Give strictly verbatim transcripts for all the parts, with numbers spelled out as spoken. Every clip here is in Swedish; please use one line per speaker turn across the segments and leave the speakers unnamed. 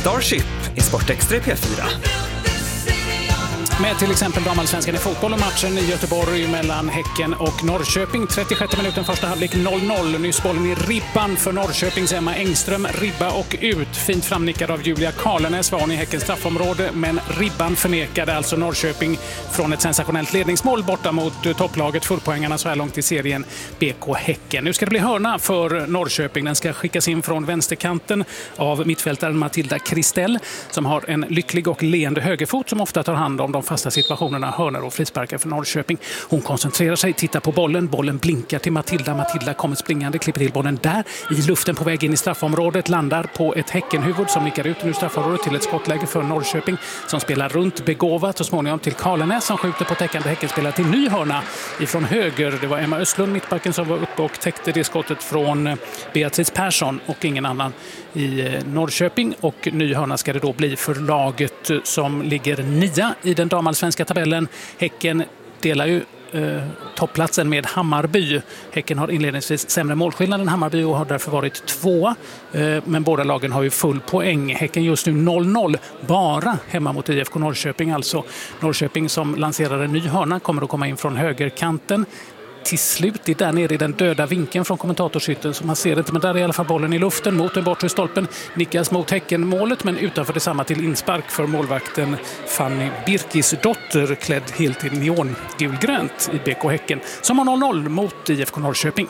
Starship i Sportextra P fyra.
Med till exempel damallsvenskan i fotboll och matchen i Göteborg mellan Häcken och Norrköping. trettiosjätte minuten första halvlek noll noll. Nyss bollen i ribban för Norrköpings Emma Engström. Ribba och ut. Fint framnickad av Julia Karlenäs var i Häckens straffområde. Men ribban förnekade alltså Norrköping från ett sensationellt ledningsmål borta mot topplaget. Fullpoängarna så här långt i serien B K Häcken. Nu ska det bli hörna för Norrköping. Den ska skickas in från vänsterkanten av mittfältaren Matilda Kristell som har en lycklig och leende högerfot som ofta tar hand om de fasta situationerna, hörnor och frisparkar för Norrköping. Hon koncentrerar sig, tittar på bollen. Bollen blinkar till Matilda. Matilda kommer springande, klipper till bollen där. I luften på väg in i straffområdet. Landar på ett Häckenhuvud som nickar ut ur straffområdet till ett skottläge för Norrköping som spelar runt begåvat och småningom till Karlenäs som skjuter på täckande Häckenspelare till ny hörna ifrån höger. Det var Emma Östlund, mittbacken, som var uppe och täckte det skottet från Beatrice Persson och ingen annan i Norrköping. Och ny hörna ska det då bli för laget som ligger nia i den damallsvenska tabellen. Häcken delar ju eh, topplatsen med Hammarby. Häcken har inledningsvis sämre målskillnad än Hammarby och har därför varit tvåa. Eh, men båda lagen har ju full poäng. Häcken just nu noll noll, bara hemma mot I F K Norrköping. Alltså Norrköping som lanserar en ny hörna kommer att komma in från högerkanten. Till slut, det är där nere i den döda vinkeln från kommentatorshytten som man ser inte, men där är i alla fall bollen i luften mot den bortre stolpen. Nickas mot Häcken-målet, men utanför detsamma till inspark för målvakten Fanny Birkisdotter, klädd helt i neongulgrönt i B K Häcken, som har noll noll mot I F K Norrköping.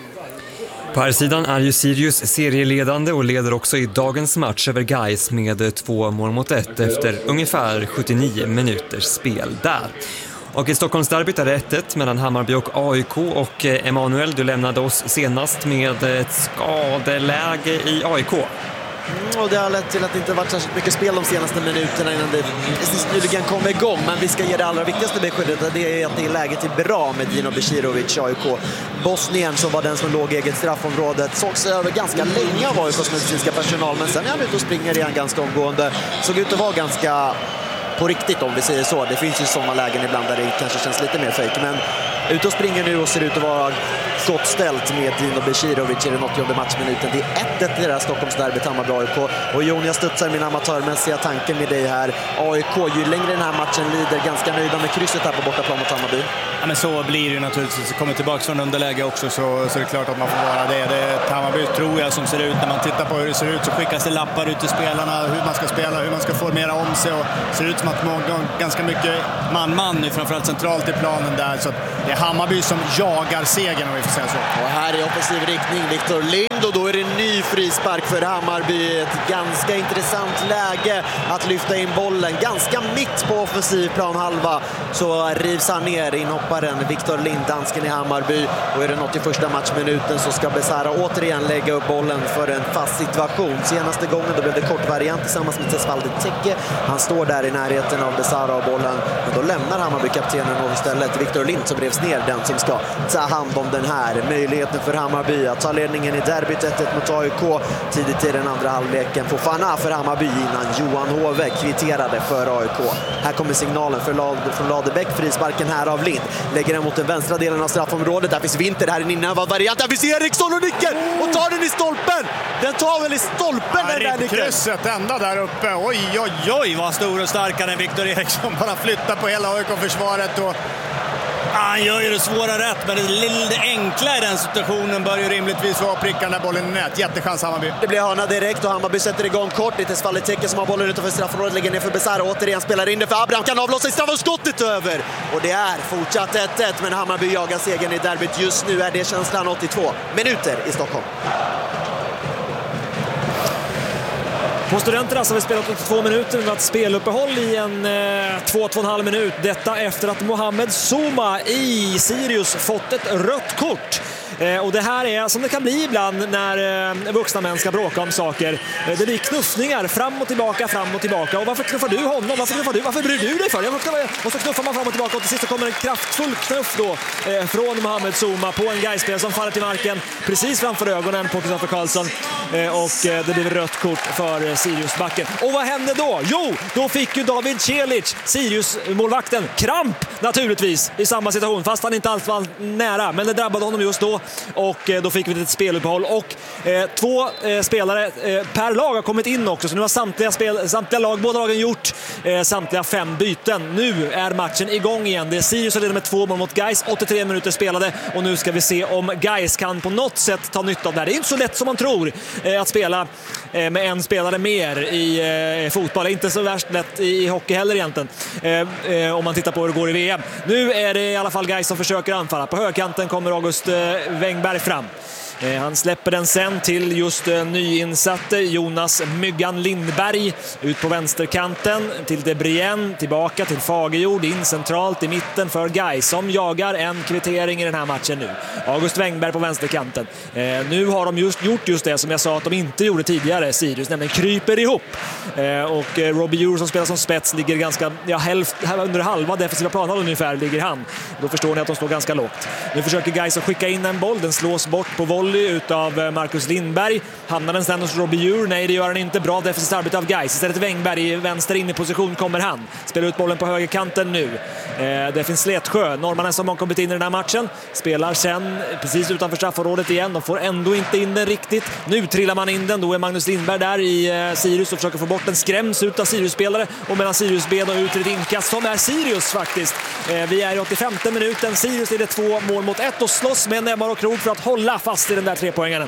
På här sidan är ju Sirius serieledande och leder också i dagens match över Gais med två mål mot ett efter ungefär sjuttionio minuters spel där. Och i Stockholmsderbyt är det ett ett mellan Hammarby och A I K och Emanuel, du lämnade oss senast med ett skadeläge i A I K.
Och det har lett till att det inte varit särskilt mycket spel de senaste minuterna innan det precis nyligen kom igång. Men vi ska ge det allra viktigaste beskedet, det är att det är läget är bra med Dino Beširović, A I K. Bosnien som var den som låg i eget straffområdet sågs över ganska länge av A I K:s medicinska personal. Men sen är han ute och springer igen ganska omgående. Såg ut att vara ganska på riktigt om vi säger så. Det finns ju sådana lägen ibland där det kanske känns lite mer fake. Men ute och springer nu och ser ut att vara skottställt med Dino Beširović i den åttionde matchminuten. Det är ett ett i det här Stockholmsderbyt, Hammarby A I K. Och Jon, jag studsar min amatörmässiga tanken med dig här. A I K, ju längre den här matchen lider, ganska nöjda med krysset här på bortaplan mot Hammarby.
Ja, men så blir det ju naturligtvis. Kommer tillbaka från underläge också, så, så är det klart att man får vara det. Det är ett Hammarby, tror jag, som ser ut. När man tittar på hur det ser ut så skickas det lappar ut till spelarna, hur man ska spela, hur man ska formera om sig. Och ser ut som att många, ganska mycket man-man, framförallt centralt i planen där. Så det är Hammarby som jagar segern, om vi får säga så.
Och här är offensiv riktning Victor Lind, och då är det en ny frispark för Hammarby. Ett ganska intressant läge att lyfta in bollen. Ganska mitt på offensiv planhalva så rivs han ner, inhopparen Victor Lind, dansken i Hammarby. Och i den åttioförsta matchminuten så ska Besara återigen lägga upp bollen för en fast situation. Senaste gången då blev det kort variant tillsammans med Tesvalde Tecke. Han står där i närheten av Besara och bollen, men då lämnar Hammarby-kaptenen och istället Victor Lind som revs ner, den som ska ta hand om den här möjligheten för Hammarby att ta ledningen i derbyt ett ett mot A I K tidigt i den andra halvleken. På Fana för Hammarby innan Johan Hove kvitterade för A I K. Här kommer signalen för Lad, från Ladebäck, frisparken här av Lind. Lägger den mot den vänstra delen av straffområdet. Där finns Winter, här är en innan variant. Där finns Eriksson och nickar och tar den i stolpen. Den tar väl i stolpen den där nicken.
Krysset ända där uppe. Oj, oj, oj, vad stor och starkare än Victor Eriksson. Bara flyttar på hela A I K-försvaret och han gör ju det svåra rätt, men det lite enkla i den situationen bör ju rimligtvis vara prickan där bollen i nät. Jättechans Hammarby.
Det blir hörna direkt och Hammarby sätter igång kort. Det är Tesvalde Tecke som har bollen utanför straffområdet, lägger ner för Besara. Återigen spelar in det för Abraham, kan avlossa i straff och skottet över. Och det är fortsatt ett ett, men Hammarby jagar segern i derbyt. Just nu är det känslan åttiotvå minuter i Stockholm.
På Studenterna så har vi spelat åttiotvå minuter med ett speluppehåll i en eh, två till två och en halv minut. Detta efter att Mohamed Souma i Sirius fått ett rött kort. Eh, och det här är som det kan bli ibland när eh, vuxna män ska bråka om saker. Eh, det blir knuffningar fram och tillbaka, fram och tillbaka. Och varför knuffar du honom? Varför knuffar du? Varför bryr du dig för? Och så knuffar man fram och tillbaka och till sist kommer en kraftfull knuff då eh, från Mohamed Souma på en Gais-spelare som faller till marken precis framför ögonen på Kristoffer Karlsson. Eh, och eh, det blir rött kort för Sirius-backen. Och vad hände då? Jo, då fick ju David Celic, Sirius-målvakten, kramp naturligtvis i samma situation, fast han inte alls var nära. Men det drabbade honom just då två och eh, då fick vi ett speluppehåll och eh, två eh, spelare eh, per lag har kommit in också, så nu har samtliga, spel, samtliga lag, båda lagen gjort eh, samtliga fem byten. Nu är matchen igång igen. Det är Sirius som leder med två mål mot Gais, åttiotre minuter spelade och nu ska vi se om Gais kan på något sätt ta nytta av det här. Det är inte så lätt som man tror eh, att spela eh, med en spelare mer i eh, fotboll. Det är inte så värst lätt i hockey heller egentligen, eh, eh, om man tittar på hur det går i V M. Nu är det i alla fall Gais som försöker anfalla. På högerkanten kommer August eh, Wengberg fram. Han släpper den sen till just nyinsatte Jonas Myggan Lindberg ut på vänsterkanten till Debrien, tillbaka till Fagerjord, in centralt i mitten för Gais som jagar en kvittering i den här matchen nu. August Wengberg på vänsterkanten. Eh, nu har de just gjort just det som jag sa att de inte gjorde tidigare, Sirius, nämligen kryper ihop. Eh, och eh, Robbie Ure som spelar som spets ligger ganska, ja, hälft, under halva defensiva planen ungefär ligger han. Då förstår ni att de står ganska lågt. Nu försöker Gais att skicka in en boll, den slås bort på volley utav Marcus Lindberg. Hamnar den sen hos Robbie Ure? Nej, det gör han inte. Bra defensivt arbete av Gais. Istället Wengberg i vänster in i position kommer han. Spelar ut bollen på högerkanten nu. Eh, det finns Slätsjö, norrmannen som har kommit in i den här matchen. Spelar sen precis utanför straffområdet igen. De får ändå inte in den riktigt. Nu trillar man in den. Då är Magnus Lindberg där i eh, Sirius och försöker få bort den. Skräms ut av Sirius-spelare och mellan Sirius-ben och ut till ett inkast som är Sirius faktiskt. Eh, vi är i åttiofemte minuten. Sirius leder två mål mot ett och slåss med näbbar och krok för att hålla fast i den där tre poängarna.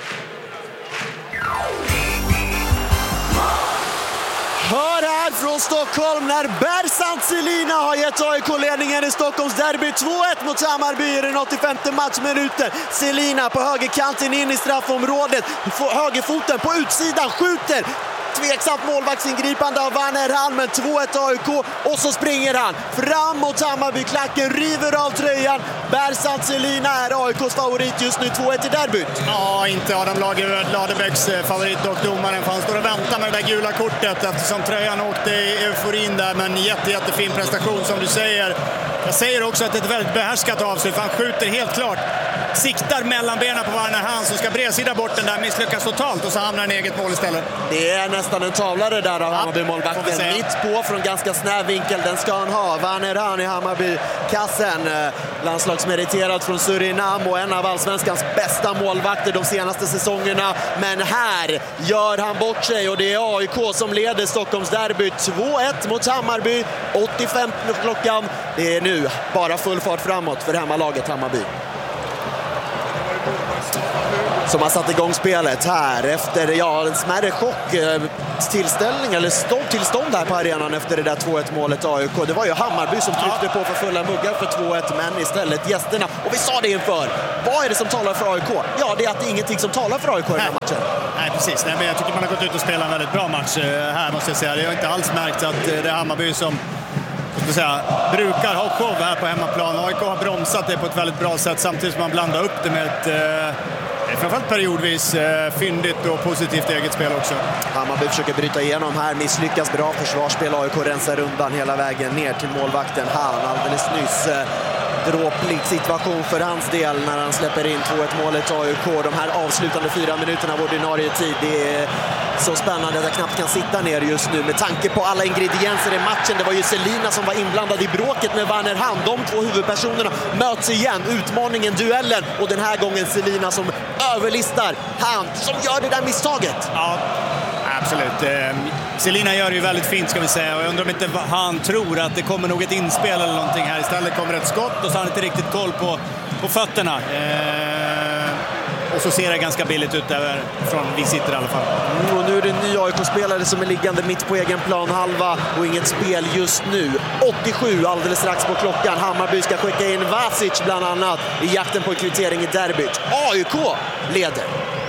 Hör här från Stockholm när Bersant Selina har gett A I K-ledningen i Stockholms derby två ett mot Hammarby i den åttiofemte matchminuten. Selina på högerkanten in i straffområdet, högerfoten på utsidan, skjuter. Tveksamt målvaktsingripande av Werner Hahn, men två ett A I K och så springer han fram mot Hammarby-klacken, river av tröjan. Bersant Selina är A I K:s favorit just nu, två ett i derbyt.
Ja, inte Adam Ladebäcks favorit och domaren, för han står och väntar med det där gula kortet eftersom tröjan åkte i euforin där, men jätte, jättefin prestation som du säger. Jag säger också att det är ett väldigt behärskat avslut, för han skjuter helt klart, siktar mellan benen på Werner Hahn som ska bredsida bort den där, misslyckas totalt och så hamnar en eget mål istället.
Det är nästan en tavlare där av Hammarby-målvakten. Mitt på från ganska snäv vinkel, den ska han ha. Werner Hahn i Hammarby-kassen. Landslagsmeriterad från Surinam och en av allsvenskans bästa målvakter de senaste säsongerna. Men här gör han bort sig och det är A I K som leder Stockholms derby två ett mot Hammarby. åttiofem klockan. Det är nu bara full fart framåt för hemmalaget Hammarby, som har satt igång spelet här efter ja, en smärre chock tillställning eller stånd tillstånd här på arenan efter det där två ett målet A I K. Det var ju Hammarby som tryckte på för fulla muggar för två ett, men istället gästerna. Och vi sa det inför. Vad är det som talar för A I K? Ja, det är att det är ingenting som talar för A I K i den här matchen.
Nej, precis. Nej, men jag tycker man har gått ut och spelat en väldigt bra match här, måste jag säga. Jag har inte alls märkt att det är Hammarby som ska säga, brukar ha show här på hemmaplan. A I K har bromsat det på ett väldigt bra sätt samtidigt som man blandar upp det med ett eh, framförallt periodvis eh, fyndigt och positivt eget spel också.
Hammarby försöker bryta igenom här, misslyckas bra försvarsspel. A I K rensar undan hela vägen ner till målvakten Hahn alldeles nyss. Eh, dråplig situation för hans del när han släpper in två ett målet A I K. De här avslutande fyra minuterna av ordinarie tid, det är så spännande att jag knappt kan sitta ner just nu med tanke på alla ingredienser i matchen. Det var ju Selina som var inblandad i bråket med Werner Hahn. De två huvudpersonerna möts igen, utmaningen, duellen, och den här gången Selina som överlistar Hahn som gör det där misstaget.
Ja, absolut. Selina gör det ju väldigt fint, ska vi säga, och jag undrar om inte han tror att det kommer något inspel eller någonting här. Istället kommer ett skott och så har han inte riktigt koll på, på fötterna. Och så ser det ganska billigt ut där från vi sitter i alla fall.
Mm, och nu är det en ny A I K-spelare som är liggande mitt på egen plan halva och inget spel just nu. åttiosju alldeles strax på klockan. Hammarby ska skicka in Vasic bland annat i jakten på en kvittering i derbyt. A I K leder.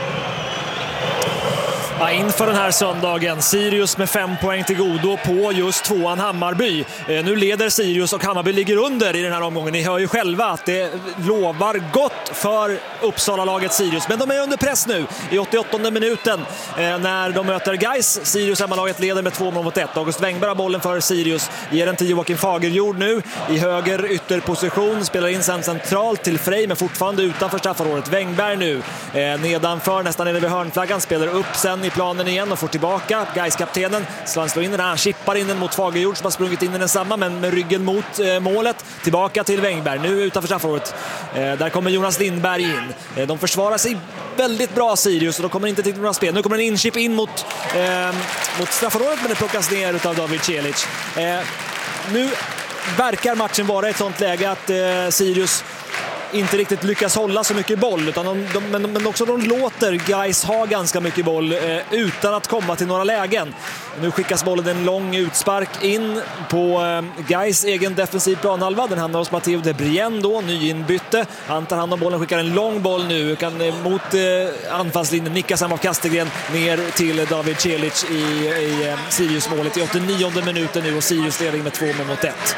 Ja, inför den här söndagen, Sirius med fem poäng till godo på just tvåan Hammarby. Eh, nu leder Sirius och Hammarby ligger under i den här omgången. Ni hör ju själva att det lovar gott för Uppsala-laget Sirius. Men de är under press nu i åttioåttonde minuten eh, när de möter Gais. Sirius hemmalaget leder med två mål mot ett. August Wengberg har bollen för Sirius. Ger den till Joakim Fagerjord nu i höger ytterposition. Spelar in sen centralt till Frej, men fortfarande utanför straffområdet. Wengberg nu eh, nedanför, nästan nere vid hörnflaggan. Spelar upp sen i planen igen och får tillbaka Gais-kaptenen. Så han slår in den, han chippar in den mot Fagerjord som har sprungit in i den samma, men med ryggen mot eh, målet. Tillbaka till Wängberg, nu utanför straffområdet. Eh, där kommer Jonas Lindberg in. Eh, de försvarar sig väldigt bra, Sirius, och de kommer inte till några spel. Nu kommer en inchip in mot, eh, mot straffområdet, men det plockas ner av David Celic. Eh, nu verkar matchen vara ett sånt läge att eh, Sirius inte riktigt lyckas hålla så mycket boll, utan de, de, men, men också de låter Gais ha ganska mycket boll eh, utan att komma till några lägen. Nu skickas bollen en lång utspark in på eh, Gais egen defensiv planhalva. Den hamnar hos Matteo de Brien då, nyinbytte. Han tar hand om bollen, skickar en lång boll nu kan, eh, mot eh, anfallslinjen, nickas av Kastegren ner till David Celic i, i eh, Sirius-målet i åttionionde minuten nu, och Sirius ledning med två mot ett.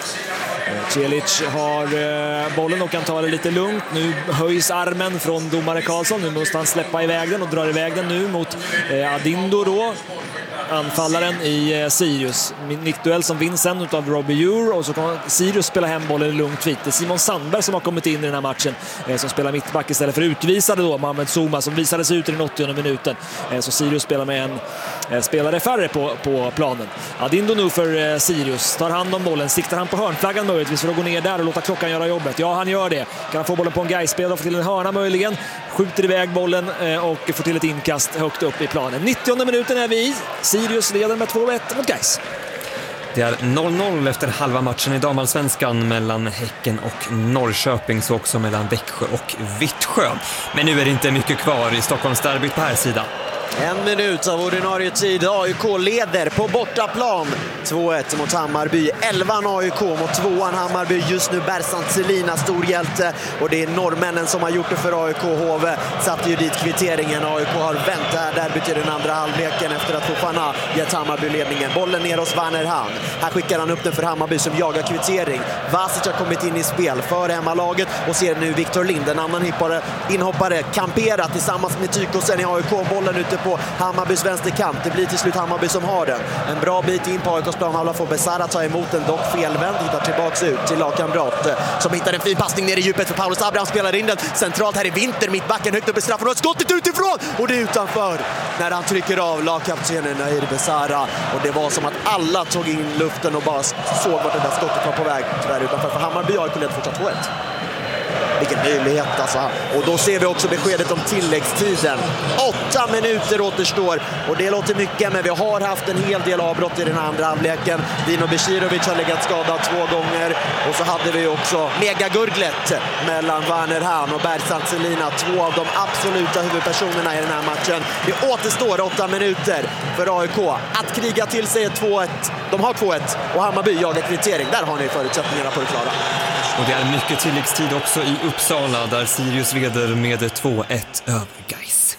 Celic har eh, bollen och kan ta det lite lugnt. Nu höjs armen från domare Karlsson. Nu måste han släppa iväg den och drar iväg den nu mot eh, Adindo då. Anfallaren i eh, Sirius. Nickduell som vinns sen av Robbie Ure, och så kan Sirius spela hem bollen lugnt fint. Det är Simon Sandberg som har kommit in i den här matchen eh, som spelar mittback istället för utvisade då Mohamed Souma som visades ut i den åttionde minuten. Eh, så Sirius spelar med en eh, spelare färre på, på planen. Adindo nu för eh, Sirius tar hand om bollen, siktar han på hörnflaggan möjligtvis för att gå ner där och låta klockan göra jobbet. Ja, han gör det. Kan han få bollen på en Gais-spelare och få till en hörna möjligen. Skjuter iväg bollen eh, och får till ett inkast högt upp i planen. nittionde minuten är vi i. Sirius leder med två ett mot Gais.
Det är noll noll efter halva matchen i damallsvenskan mellan Häcken och Norrköping, så också mellan Växjö och Vittsjö. Men nu är det inte mycket kvar i Stockholmsderbyt på här sidan.
En minut av ordinarie tid. A I K leder på bortaplan. två ett mot Hammarby. elvan A I K mot tvåan Hammarby. Just nu Bersant Selina, stor hjälte. Och det är norrmännen som har gjort det för A I K. Hove satte ju dit kvitteringen. A I K har vänt det här derbyt i den andra halvleken efter att Fofana gett Hammarby ledningen. Bollen ner hos Werner Hahn. Här skickar han upp den för Hammarby som jagar kvittering. Vasic har kommit in i spel för hemmalaget och ser nu Victor Lind, en annan hippare, inhoppare, kampera tillsammans med Tykosen i A I K. Bollen ute på Hammarbys vänsterkant. Det blir till slut Hammarby som har den. En bra bit in på A I K:s planhalva får Besara ta emot den, dock felvänd. Hittar tillbaks ut till lagkamrat som hittar en fin passning ner i djupet för Paulus Abraham, spelar in den centralt här i vinter, mittbacken högt upp i straffområdet. Skottet utifrån och det är utanför när han trycker av lagkaptenen Nahir Besara. Och det var som att alla tog in luften och bara såg vart det där skottet var på väg där utanför. För Hammarby har kunnat fortsatt två ett. Vilken möjlighet alltså. Och då ser vi också beskedet om tilläggstiden. Åtta minuter återstår. Och det låter mycket, men vi har haft en hel del avbrott i den andra halvleken. Dino Besirovic har legat skadad två gånger. Och så hade vi också megagurglet mellan Werner Hahn och Bersant Selina. Två av de absoluta huvudpersonerna i den här matchen. Det återstår åtta minuter för A I K att kriga till sig ett två ett. De har två ett och Hammarby jagar kvittering. Där har ni förutsättningarna på det klara.
Och det är mycket tilläggstid också i Uppsala där Sirius leder med två ett över Gais.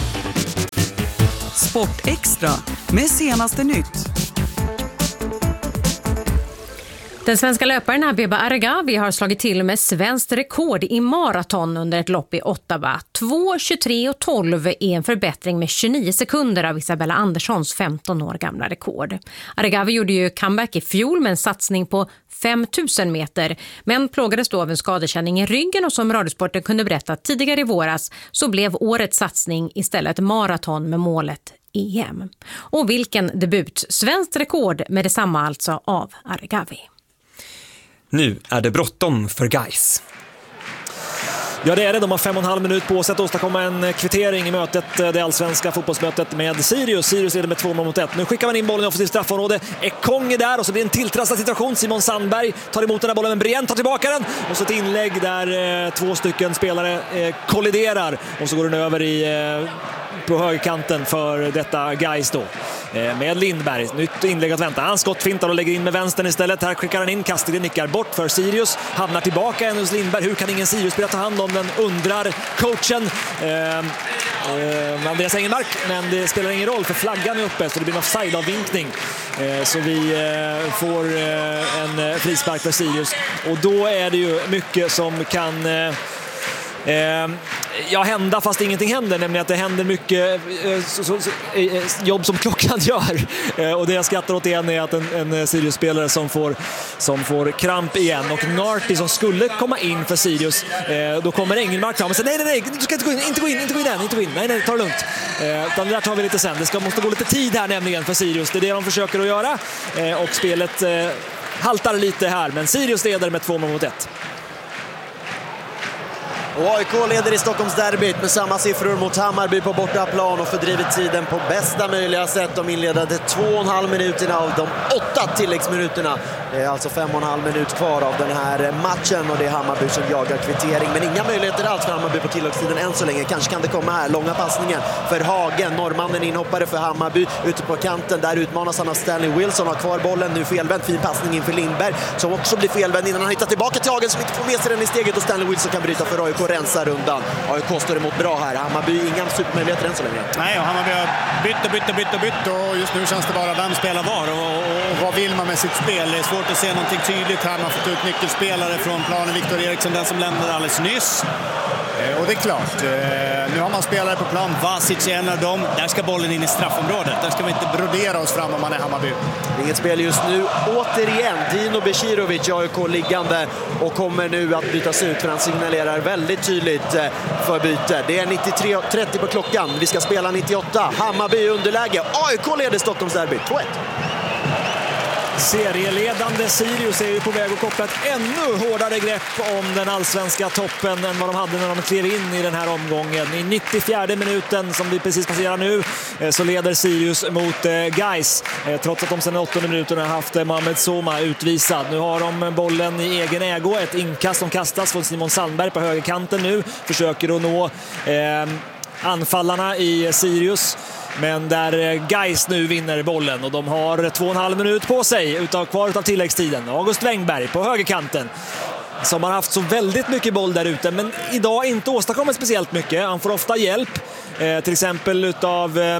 Sport Extra med senaste nytt.
Den svenska löparen Habeba Argawi har slagit till med svenskt rekord i maraton under ett lopp i Ottawa. två tjugotre och tolv är en förbättring med tjugonio sekunder av Isabella Anderssons femton år gamla rekord. Argawi gjorde ju comeback i fjol med en satsning på fem tusen meter, men plågades då av en skadekänning i ryggen, och som Radiosporten kunde berätta tidigare i våras så blev årets satsning istället maraton med målet E M. Och vilken debut! Svenskt rekord med detsamma alltså av Argawi.
Nu är det bråttom för Gais.
Ja, det är det. De har fem och en halv minut på sig att åstadkomma en kvittering i mötet, det allsvenska fotbollsmötet med Sirius. Sirius leder med två mot ett. Nu skickar man in bollen i offensivt straffområde. Ekong är där och så blir det en tilltrassad situation. Simon Sandberg tar emot den här bollen, men Brien tar tillbaka den. Och så ett inlägg där eh, två stycken spelare eh, kolliderar. Och så går den över i, eh, på högerkanten för detta Gais då. Eh, med Lindberg. Nytt inlägg att vänta. Han skottfintar och lägger in med vänstern istället. Här skickar han in. Kastegren nickar bort för Sirius. Hamnar tillbaka en hos Lindberg. Hur kan ingen Sirius-spelare ta hand om den, undrar coachen eh, eh, Andreas Engelmark, men det spelar ingen roll för flaggan är uppe så det blir en offside-avvinkning eh, så vi eh, får eh, en frispark för Sirius, och då är det ju mycket som kan eh, eh, ja, hända fast ingenting händer, nämligen att det händer mycket eh, så, så, så, eh, jobb som klockan gör. Eh, och det jag skrattar åt igen är att en, en Sirius-spelare som får, som får kramp igen, och Narty som skulle komma in för Sirius, eh, då kommer Engelmark fram och säger nej, nej, nej, du ska inte gå in, inte gå in, inte gå in än, inte gå in, nej, nej, ta det lugnt. Eh, utan det där tar vi lite sen, det ska, måste gå lite tid här nämligen för Sirius, det är det de försöker att göra, eh, och spelet eh, haltar lite här, men Sirius leder med två mål mot ett.
Och A I K leder i Stockholmsderbyt med samma siffror mot Hammarby på bortaplan och fördriver tiden på bästa möjliga sätt. De inledde två och en halv minuterna av de åtta tilläggsminuterna. Det är alltså fem och en halv minut kvar av den här matchen och det är Hammarby som jagar kvittering. Men inga möjligheter alls för Hammarby på tilläggstiden än så länge. Kanske kan det komma här. Långa passningen för Hagen. Norrmannen inhoppare för Hammarby ute på kanten. Där utmanas han av Stanley Wilson. Har kvar bollen nu felvänd. Fin passning inför Lindberg som också blir felvänd innan han hittar tillbaka till Hagen som inte får med sig den i steget och Stanley Wilson kan bryta för A I K. Rensar undan. A I K står emot bra här. Hammarby inga supermöjligheter än så länge.
Nej, och Hammarby har bytt och bytt och bytt och bytt och just nu känns det bara vem spelar var och, och, och vad vill man med sitt spel. Det är svårt att se någonting tydligt här. Man har fått ut nyckelspelare från planen. Viktor Eriksson, den som lämnade alldeles nyss. Eh, och det är klart, eh, nu har man spelare på plan. Vasic är en av dem. Där ska bollen in i straffområdet. Där ska vi inte brodera oss fram om man är Hammarby.
Inget spel just nu. Återigen, Dino Becirovic, A I K liggande och kommer nu att bytas ut för han signalerar väldigt tydligt för byte. Det är nittiotre trettio på klockan. Vi ska spela nittioåtta. Hammarby i underläge. A I K leder Stockholmsderby två ett.
Serieledande Sirius är ju på väg att koppla ett ännu hårdare grepp om den allsvenska toppen än vad de hade när de klev in i den här omgången. I nittiofjärde minuten som vi precis passerar nu så leder Sirius mot Gais, trots att de sedan åttonde minuten har haft Mohamed Soma utvisad. Nu har de bollen i egen ägo, ett inkast som kastas från Simon Sandberg på högerkanten nu. Försöker att nå eh, anfallarna i Sirius. Men där Gais nu vinner bollen och de har två och en halv minut på sig utav, kvar utav tilläggstiden. August Wengberg på högerkanten som har haft så väldigt mycket boll där ute men idag inte åstadkommit speciellt mycket. Han får ofta hjälp, eh, till exempel utav eh,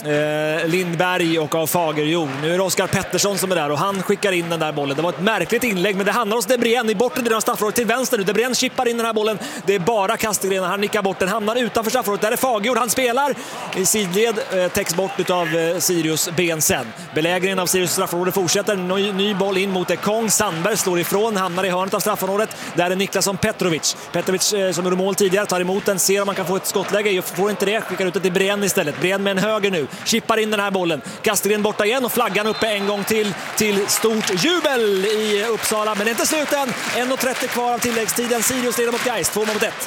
Eh, Lindberg och av Fagerjo. Nu är det Oskar Pettersson som är där och han skickar in den där bollen. Det var ett märkligt inlägg men det handlar hos Debrien i bortre delen av straffområdet till vänster nu. Debrien chippar in den här bollen. Det är bara Kastegren, han nickar bort den, hamnar utanför straffområdet. Där är Fagerjo, han spelar i sidled, eh, täcks bort utav eh, Sirius Bensen. Belägringen av Sirius straffområde fortsätter. Ny, ny boll in mot Ekong. Sandberg slår ifrån, hamnar i hörnet av straffområdet. Där är Niklasson Petrovic. Petrovic eh, som gjorde mål tidigare tar emot den, ser om man kan få ett skottläge. Får inte det, skickar ut det till Brien istället. Brien med en höger nu. Chippar in den här bollen. Kastegren borta igen och flaggan uppe en gång till till stort jubel i Uppsala. Men det är inte slut än. en och trettio kvar av tilläggstiden. Sirius leder mot Gais. två mot ett.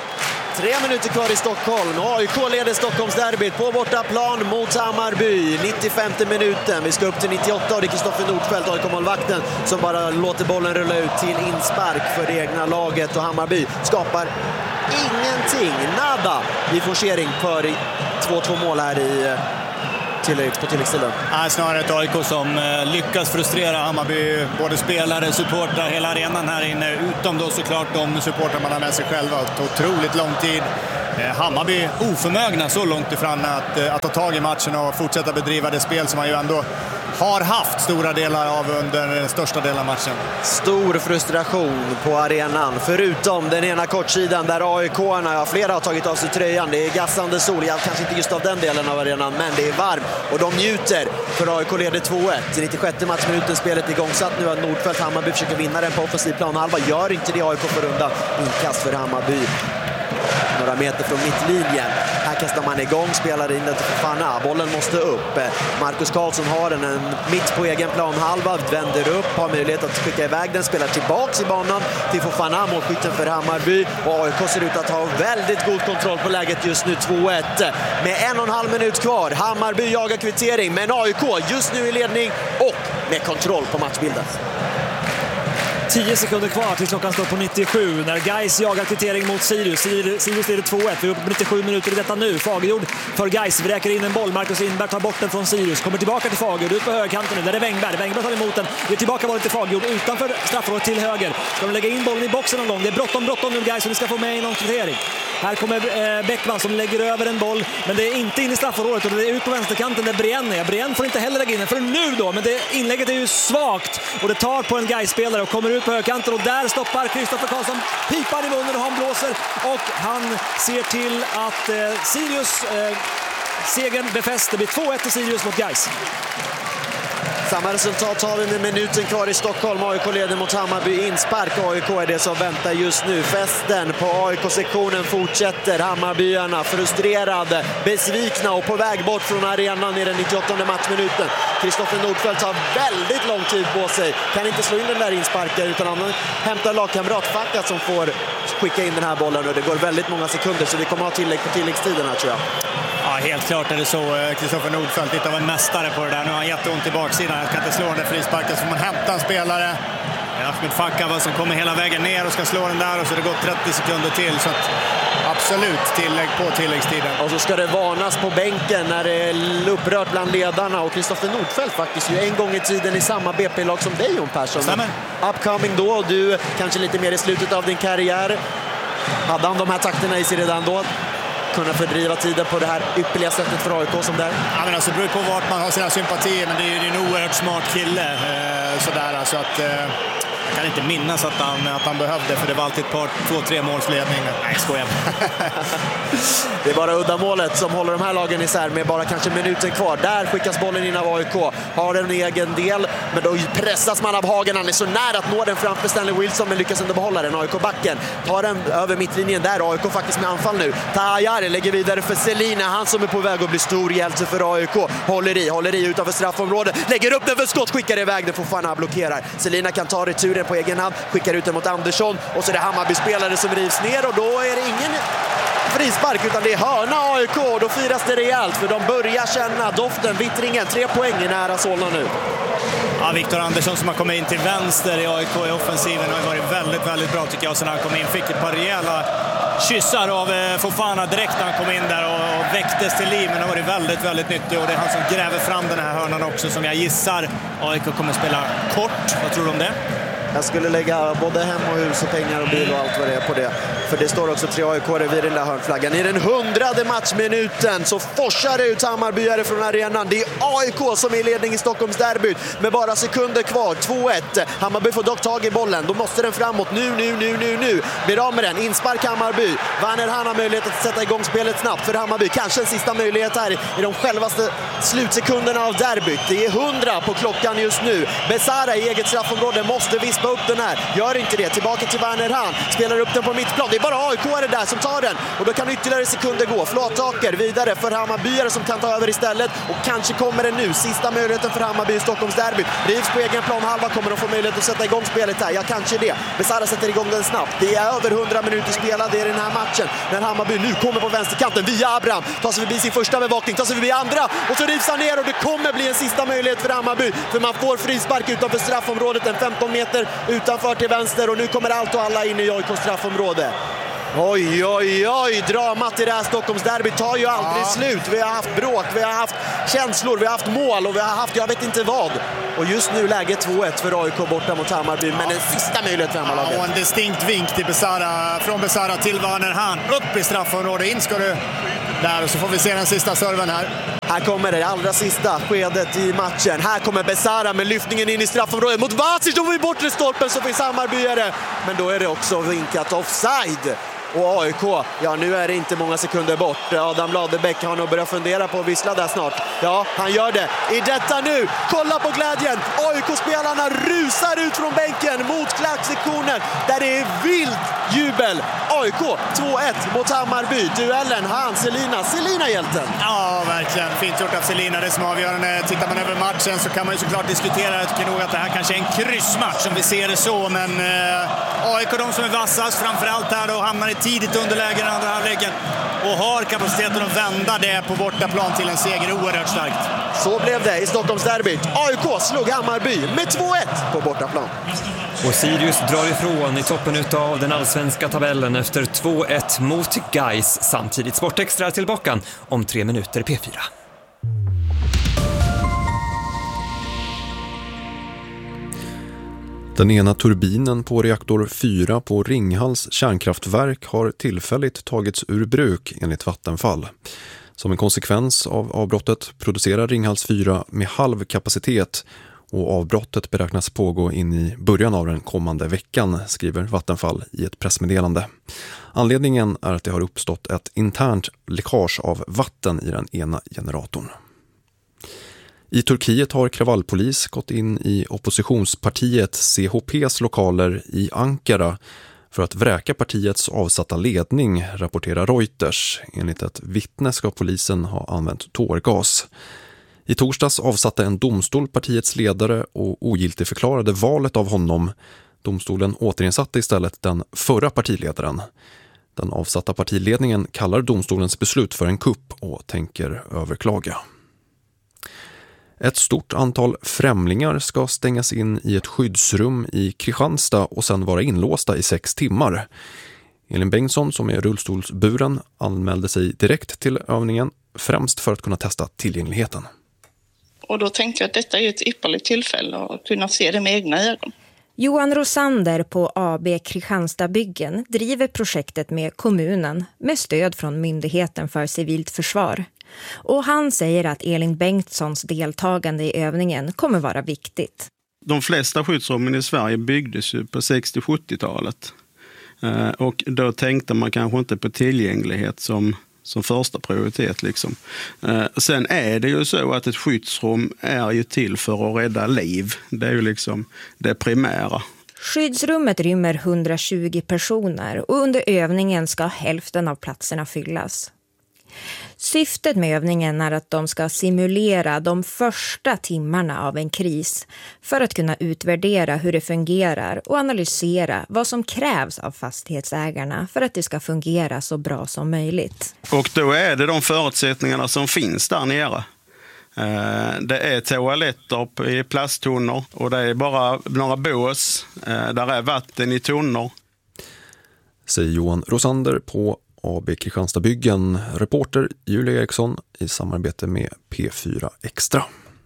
Tre minuter kvar i Stockholm. A I K leder Stockholmsderbyt på bortaplan mot Hammarby. nittiofemte minuten. Vi ska upp till nittioåtta och det är Kristoffer Nordfeldt, A I K-målvakten, som bara låter bollen rulla ut till inspark för det egna laget. Och Hammarby skapar ingenting. Nada i forcering för två två mål här i tillägg, på tilläggstiden.
Ja, snarare ett A I K som eh, lyckas frustrera Hammarby, både spelare, supportrar, hela arenan här inne, utom då såklart de supportrar man har med sig själva. Otroligt lång tid. Eh, Hammarby oförmögna så långt ifrån att, eh, att ta tag i matchen och fortsätta bedriva det spel som man ju ändå har haft stora delar av under den största delen av matchen.
Stor frustration på arenan, förutom den ena kortsidan där A I K-arna, ja, flera har tagit av sig tröjan. Det är gassande sol, ja, kanske inte just av den delen av arenan, men det är varmt och de njuter, för A I K leder två ett. I nittiosjätte matchminuten, spelet igångsatt nu att Nordfeldt. Hammarby försöker vinna den på offensiv plan. Halva gör inte det, A I K för undan. Inkast för Hammarby. Några meter från mittlinjen. Här kastar man igång, spelar in den till Fofana. Bollen måste upp. Marcus Karlsson har den en mitt på egen plan halva, vänder upp, har möjlighet att skicka iväg den, spelar tillbaks i banan till Fofana, målskytten för Hammarby. Och A I K ser ut att ha väldigt god kontroll på läget just nu, två ett. Med en och en halv minut kvar. Hammarby jagar kvittering, men A I K just nu i ledning och med kontroll på matchbilden.
tio sekunder kvar till klockan står på nittiosju när Gais jagar kvittering mot Sirius. Sirius leder två ett. Vi är uppe på nittiosju minuter i detta nu. Fagerjord för Gais, vräker in en boll. Marcus Lindberg tar bort den från Sirius. Kommer tillbaka till Fagerjord, ut på högerkanten nu. Där är Wengberg. Wengberg tar emot den. Ger tillbaka bollen till Fagerjord utanför straffområdet till höger. Ska de lägga in bollen i boxen någon gång? Det är bråttom, bråttom nu Gais, och ni ska få med i någon kvittering. Här kommer eh, Bäckman som lägger över en boll, men det är inte in i straffområdet och det är ut på vänsterkanten där Brien är. Brien får inte heller lägga in den för nu då, men det inlägget är ju svagt och det tar på en Gais-spelare och kommer ut på högkanten och där stoppar Kristoffer Karlsson pipan i munnen och han blåser och han ser till att eh, Sirius eh, segern befäst. Det blir två ett till Sirius mot Gais.
Samma resultat har vi med minuten kvar i Stockholm. A I K leder mot Hammarby inspark. A I K är det som väntar just nu. Festen på A I K-sektionen fortsätter. Hammarbyarna frustrerade, besvikna och på väg bort från arenan i den nittioåttonde matchminuten. Kristoffer Nordfeldt har väldigt lång tid på sig. Kan inte slå in den där insparken utan han hämtar lagkamrat Fackat som får skicka in den här bollen. Och det går väldigt många sekunder så vi kommer ha tillägg på tilläggstiden här tror jag.
Ja, helt klart är det så. Kristoffer Nordfeldt lite av en mästare på det där. Nu har han jätteont i baksidan. Jag kan inte slå den där frisparken så får man hämta en spelare. Ahmed Fakava som kommer hela vägen ner och ska slå den där och så har det gått trettio sekunder till. Så att absolut tillägg på tilläggstiden.
Och så ska det varnas på bänken när det är upprört bland ledarna. Och Kristoffer Nordfeldt faktiskt ju en gång i tiden i samma B P-lag som dig, Jon Persson.
Stämmer.
Upcoming då och du kanske lite mer i slutet av din karriär. Hade han de här takterna i sig redan då? Kunna fördriva tiden på det här ypperliga sättet för A I K som där?
Ja, men alltså, det beror på vart man har sina sympatier, men det är ju en oerhört smart kille. Eh, sådär, alltså att, eh, jag kan inte minnas att han, att han behövde, för det var alltid ett par, två, tre målsledning. Nej, skojar.
Det är bara uddamålet som håller de här lagen isär med bara kanske minuten kvar. Där skickas bollen in av A I K. Har en egen del, men då pressas man av Hagen. Han är så nära att nå den framför Stanley Wilson, men lyckas inte behålla den. A I K-backen tar den över mittlinjen där. A I K faktiskt med anfall nu. Tahayari lägger vidare för Selina. Han som är på väg att bli stor hjälte för A I K. Håller i, håller i utanför straffområdet. Lägger upp den för skott, skickar iväg den. Fofana blockerar. Selina kan ta returen på egen hand. Skickar ut den mot Andersson. Och så är det Hammarby-spelare som rivs ner och då är det ingen frispark utan det är hörna A I K. Då firas det rejält för de börjar känna doften, vittringen. Tre poäng i nära Solna nu.
Ja, Viktor Andersson som har kommit in till vänster i A I K i offensiven har varit väldigt, väldigt bra tycker jag. Sen han kom in fick ett par rejäla kyssar av Fofana direkt när han kom in där och väcktes till liv. Men det har varit väldigt, väldigt nyttigt och det är han som gräver fram den här hörnan också som jag gissar A I K kommer spela kort. Vad tror du om det?
Jag skulle lägga både hem och hus och pengar och bil och allt vad det är på det. För det står också tre A I K vid den där hörnflaggan. I den hundrade matchminuten så forsar det ut Hammarbyare från arenan. Det är A I K som är i ledning i Stockholms derbyt med bara sekunder kvar. två ett. Hammarby får dock tag i bollen. Då måste den framåt. Nu, nu, nu, nu, nu. Blir av med den. Inspark Hammarby. Werner han har möjlighet att sätta igång spelet snabbt för Hammarby. Kanske en sista möjlighet här i de självaste slutsekunderna av derbyt. Det är hundra på klockan just nu. Besara i eget straffområde måste vispa upp den här. Gör inte det. Tillbaka till Werner han. Spelar upp den på mittplan. Det är bara A I K-are där som tar den. Och då kan ytterligare sekunder gå. Flåtaker vidare för Hammarbyare som kan ta över istället. Och kanske kommer det nu. Sista möjligheten för Hammarby i Stockholms derby. Rivs på egen plan. Halva kommer att få möjlighet att sätta igång spelet här. Ja, kanske det. Besara sätter igång den snabbt. Det är över hundra minuter spelade i den här matchen. När Hammarby nu kommer på vänsterkanten via Abraham. Tar sig förbi sin första bevakning. Tar sig förbi andra. Och så rivs han ner och det kommer bli en sista möjlighet för Hammarby. För man får frispark utanför straffområdet. En femton meter utanför till vänster. Och nu kommer allt och alla in i A I K:s straffområde. Oj, oj, oj, dramat i det här Stockholms derby tar ju aldrig ja. slut. Vi har haft bråk, vi har haft känslor, vi har haft mål och vi har haft, jag vet inte vad. Och just nu läget två ett för A I K borta mot Hammarby, ja. men en sista möjlighet för Hammarlaget.
Ja, och en distinkt vink till Besara, från Besara till Werner han. Upp i straffområdet, in ska du där och så får vi se den sista serven här.
Här kommer det allra sista skedet i matchen. Här kommer Besara med lyftningen in i straffområdet mot Vasic, då var vi bort i stolpen så finns Hammarbyare. Men då är det också vinkat offside. Och A I K, ja nu är det inte många sekunder bort. Adam Ladebäck har nog börjat fundera på att vissla där snart. Ja, han gör det. I detta nu, kolla på glädjen. A I K-spelarna rusar ut från bänken mot klacksektionen där det är vilt jubel. A I K två ett mot Hammarby. Duellen, han, Selina. Selina hjälten.
Ja, verkligen. Fint gjort av Selina, det som avgörande. Tittar man över matchen så kan man ju såklart diskutera. Jag tycker nog att det här kanske är en kryssmatch om vi ser det så. Men eh, A I K, de som är vassast, framförallt här då, hamnar i tidigt underläge i den andra halvleken och har kapaciteten att vända det på bortaplan till en seger oerhört starkt.
Så blev det i Stockholms derbyt. A I K slog Hammarby med två ett på bortaplan.
Och Sirius drar ifrån i toppen av den allsvenska tabellen efter två ett mot Gais. Samtidigt Sportextra tillbaka om tre minuter P fyra.
Den ena turbinen på reaktor fyra på Ringhals kärnkraftverk har tillfälligt tagits ur bruk enligt Vattenfall. Som en konsekvens av avbrottet producerar Ringhals fyra med halv kapacitet och avbrottet beräknas pågå in i början av den kommande veckan, skriver Vattenfall i ett pressmeddelande. Anledningen är att det har uppstått ett internt läckage av vatten i den ena generatorn. I Turkiet har kravallpolis gått in i oppositionspartiet C H P:s lokaler i Ankara för att vräka partiets avsatta ledning, rapporterar Reuters. Enligt ett vittne ska polisen ha använt tårgas. I torsdags avsatte en domstol partiets ledare och ogiltigförklarade valet av honom. Domstolen återinsatte istället den förra partiledaren. Den avsatta partiledningen kallar domstolens beslut för en kupp och tänker överklaga. Ett stort antal främlingar ska stängas in i ett skyddsrum i Kristianstad och sedan vara inlåsta i sex timmar. Elin Bengtsson, som är rullstolsburen, anmälde sig direkt till övningen, främst för att kunna testa tillgängligheten.
Och då tänkte jag att detta är ett ypperligt tillfälle att kunna se det med egna ögon.
Johan Rosander på A B Kristianstad Byggen driver projektet med kommunen med stöd från Myndigheten för civilt försvar. Och han säger att Elin Bengtssons deltagande i övningen kommer vara viktigt.
De flesta skyddsrummen i Sverige byggdes ju på sextio-sjuttiotalet. Och då tänkte man kanske inte på tillgänglighet som, som första prioritet. Liksom. Sen är det ju så att ett skyddsrum är ju till för att rädda liv. Det är ju liksom det primära.
Skyddsrummet rymmer hundratjugo personer och under övningen ska hälften av platserna fyllas. Syftet med övningen är att de ska simulera de första timmarna av en kris för att kunna utvärdera hur det fungerar och analysera vad som krävs av fastighetsägarna för att det ska fungera så bra som möjligt.
Och då är det de förutsättningarna som finns där nere. Det är toaletter i plasttunnor och det är bara några bås. Där är vatten i tunnor.
Säger Johan Rosander på A B Kristianstad Byggen, reporter Julia Eriksson i samarbete med P fyra Extra.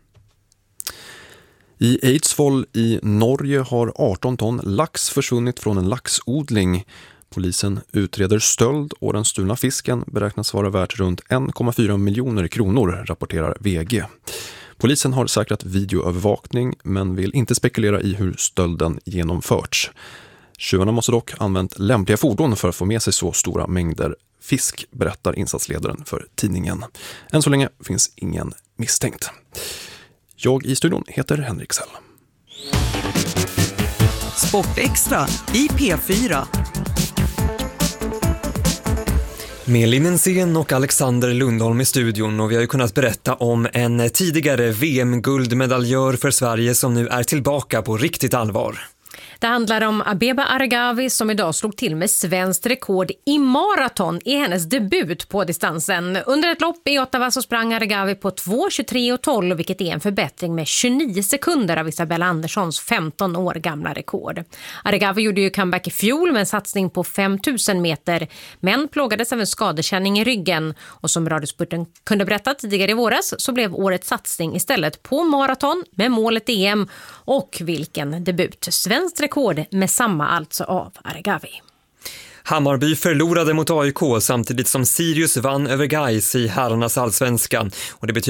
I Eidsvoll i Norge har arton ton lax försvunnit från en laxodling. Polisen utreder stöld och den stulna fisken beräknas vara värt runt en komma fyra miljoner kronor, rapporterar V G. Polisen har säkrat videoövervakning men vill inte spekulera i hur stölden genomförts. Tjuvarna måste dock använt lämpliga fordon för att få med sig så stora mängder fisk, berättar insatsledaren för tidningen. Än så länge finns ingen misstänkt. Jag i studion heter Henrik Sell.
Sportextra i P fyra.
Med Linnensén och Alexander Lundholm i studion, och vi har ju kunnat berätta om en tidigare V M-guldmedaljör för Sverige som nu är tillbaka på riktigt allvar.
Det handlar om Abeba Aregawi som idag slog till med svenskt rekord i maraton i hennes debut på distansen. Under ett lopp i Ottawa så sprang Aregawi på två tjugotre tolv, vilket är en förbättring med tjugonio sekunder av Isabella Anderssons femton år gamla rekord. Aregawi gjorde ju comeback i fjol med en satsning på fem tusen meter, men plågades av en skadekänning i ryggen. Och som Radiosporten kunde berätta tidigare i våras så blev årets satsning istället på maraton med målet E M. Och vilken debut! Svenskt rekord med samma alltså av Aregawi.
Hammarby förlorade mot A I K samtidigt som Sirius vann över Gais i herrarnas allsvenskan. Och det betyder